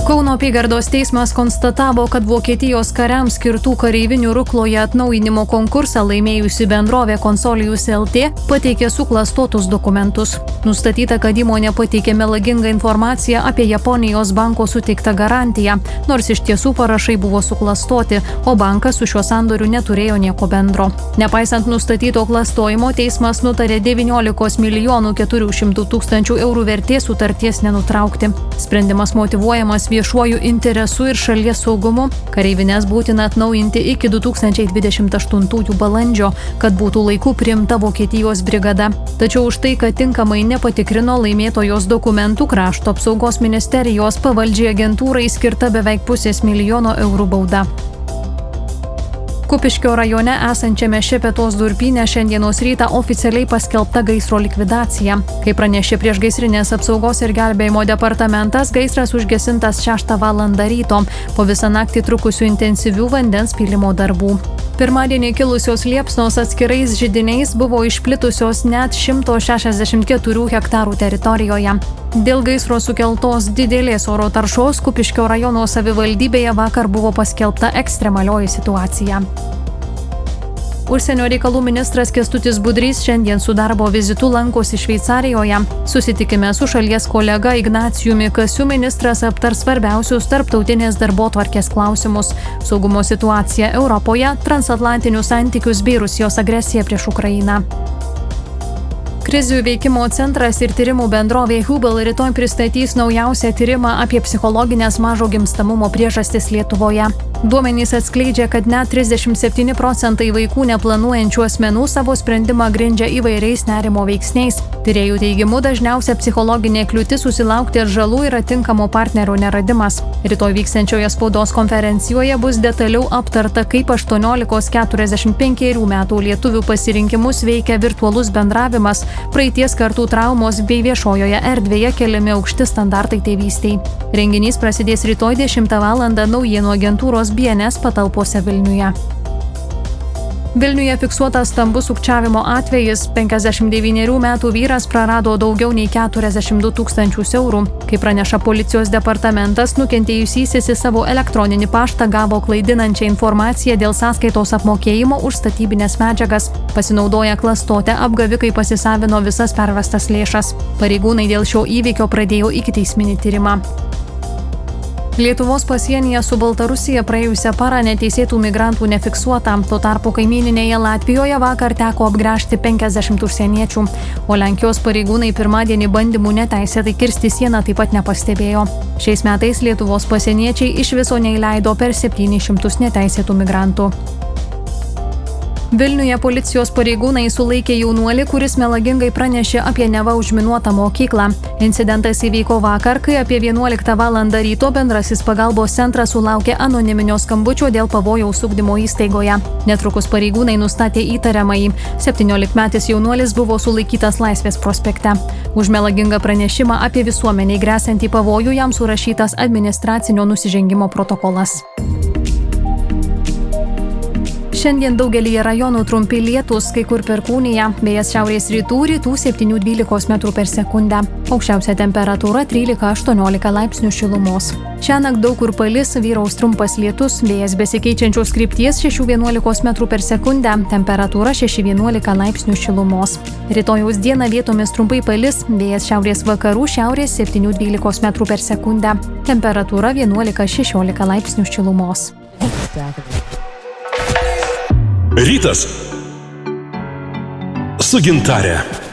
Kauno apygardos teismas konstatavo, kad Vokietijos kariams skirtų kareivinių Rukloje atnaujinimo konkursą laimėjusi bendrovė Consolijus LT pateikė suklastotus dokumentus. Nustatyta, kad įmonė pateikė melagingą informaciją apie Japonijos banko suteiktą garantiją, nors iš tiesų parašai buvo suklastoti, o bankas su šiuo sandoriu neturėjo nieko bendro. Nepaisant nustatyto klastojimo, teismas nutarė 19 milijonų 400 tūkstančių eurų vertės sutarties nenutraukti. Sprendimas motyvuojamas viešuoju interesu ir šalies saugumu. Kareivines būtina atnaujinti iki 2028 balandžio, kad būtų laiku priimta Vokietijos brigada. Tačiau už tai, kad tinkamai nepatikrino laimėtojos dokumentų, Krašto apsaugos ministerijos pavaldžiai agentūrai skirta beveik 500 000 eurų bauda. Kupiškio rajone esančiame Šepetos durpyne šiandienos rytą oficialiai paskelbta gaisro likvidacija. Kaip pranešė Priešgaisrinės apsaugos ir gelbėjimo departamentas, gaisras užgesintas 6 val. Ryto po visą naktį trukusių intensyvių vandens pylimo darbų. Pirmadienį kilusios liepsnos atskirais židiniais buvo išplitusios net 164 hektarų teritorijoje. Dėl gaisro sukeltos didelės oro taršos Kupiškio rajono savivaldybėje vakar buvo paskelbta ekstremalioji situacija. Užsienio reikalų ministras Kęstutis Budrys šiandien su darbo vizitu lankosi Šveicarijoje. Susitikime su šalies kolega Ignacijumi Kasiu ministras aptars svarbiausius tarptautinės darbotvarkės klausimus – saugumo situaciją Europoje, transatlantinius santykius bei Rusijos agresiją prieš Ukrainą. Krizių veikimo centras ir tyrimų bendrovė Hubble rytoj pristatys naujausią tyrimą apie psichologinės mažo gimstamumo priežastis Lietuvoje. Duomenys atskleidžia, kad net 37% vaikų neplanuojančių asmenų savo sprendimą grindžia įvairiais nerimo veiksniais. Tyrėjų teigimu dažniausia psichologinė kliūtis susilaukti atžalų yra tinkamo partnerio neradimas. Rytoj vyksiančioje spaudos konferencijoje bus detaliau aptarta, kaip 18–45 metų lietuvių pasirinkimus veikia virtualus bendravimas, praeities kartų traumos bei viešojoje erdvėje keliami aukšti standartai tėvystei. Renginys prasidės rytoj 10 val. Naujienų agentūros BNS patalpose Vilniuje. Vilniuje fiksuotas stambus sukčiavimo atvejis. 59 metų vyras prarado daugiau nei 42 000 eurų. Kaip praneša policijos departamentas, nukentėjusysis į savo elektroninį paštą gavo klaidinančią informaciją dėl sąskaitos apmokėjimo už statybinės medžiagas. Pasinaudoję klastotę, apgavikai pasisavino visas pervestas lėšas. Pareigūnai dėl šio įvykio pradėjo ikiteisminį tyrimą. Lietuvos pasienyje su Baltarusija praėjusią parą neteisėtų migrantų nefiksuota, tuo tarpu kaimyninėje Latvijoje vakar teko apgręžti 50 užsieniečių, o Lenkijos pareigūnai pirmadienį bandymų neteisėtai kirsti sieną taip pat nepastebėjo. Šiais metais Lietuvos pasieniečiai iš viso neįleido per 700 neteisėtų migrantų. Vilniuje policijos pareigūnai sulaikė jaunuolį, kuris melagingai pranešė apie neva užminuotą mokyklą. Incidentas įvyko vakar, kai apie 11 val. Ryto bendrasis pagalbos centras sulaukė anoniminio skambučio dėl pavojaus ugdymo įstaigoje. Netrukus pareigūnai nustatė įtariamąjį. 17-metis jaunuolis buvo sulaikytas Laisvės prospekte. Už melagingą pranešimą apie visuomeniai gresiantį pavojų jam surašytas administracinio nusižengimo protokolas. Šiandien daugelyje rajonų trumpi lietūs, kai kur perkūnija, vėjas šiaurės rytų 7–12 metrų per sekundę. Aukščiausia temperatūra 13–18 laipsnių šilumos. Šiąnakt daug kur palis, vyraus trumpas lietus, vėjas besikeičiančios krypties 6–11 metrų per sekundę, temperatūra 6–11 laipsnių šilumos. Rytojaus dieną vietomis trumpai palis, vėjas šiaurės vakarų, šiaurės 7–12 metrų per sekundę, temperatūra 11–16 laipsnių šilumos. Rytas su Gintare.